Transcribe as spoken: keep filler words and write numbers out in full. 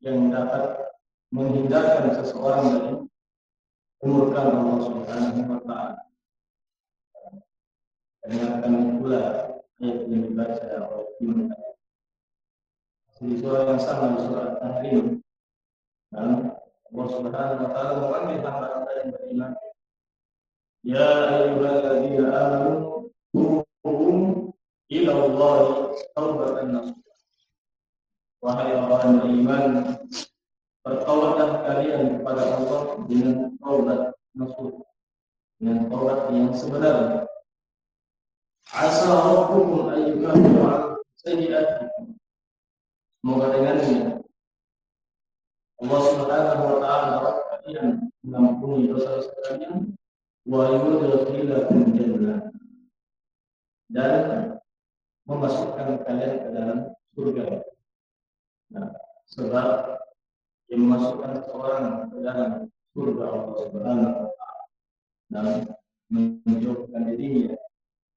yang dapat menghindarkan seseorang dari kemurkaan Allah Subhanahu wa taala. Dengarkan pula ayat yang dibaca oleh Imam di surah yang sama di surah At-Tahrim. Dan Allah Subhanahu wa taala memanggil hamba-hamba yang beriman, ya ayyuhalladzina amanu tubu ila Allahi taubatan nasuha. Wahai orang beriman, bertaubatlah kalian kepada Allah dengan taubat nasuha, dengan taubat yang sebenarnya. Asa rabbukum ayyukaffira 'ankum sayyi'atikum. Semoga dengannya Allah Subhanahu wa taala dapat kalian mengampuni dosa-dosa kalian wa yudkhilakum jannah, dan memasukkan kalian ke dalam surga. Nah, sebab yang memasukkan seorang ke dalam surga Allah Subhanahu wa taala dan menjauhkan dirinya